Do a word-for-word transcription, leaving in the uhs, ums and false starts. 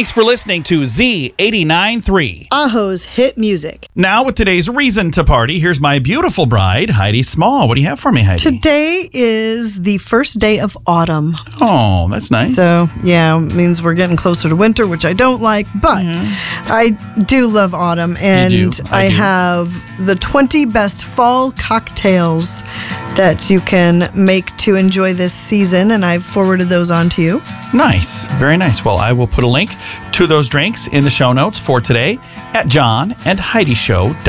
Thanks for listening to Z eighty-nine point three. Ajo's hit music. Now with today's reason to party, here's my beautiful bride, Heidi Small. What do you have for me, Heidi? Today is the first day of autumn. Oh, that's nice. So, yeah, it means we're getting closer to winter, which I don't like, but mm-hmm. I do love autumn. And you do. I, I do. have the twenty best fall cocktails that you can make to enjoy this season, and I've forwarded those on to you. Nice. Very nice. Well, I will put a link to those drinks in the show notes for today at john and heidi show dot com.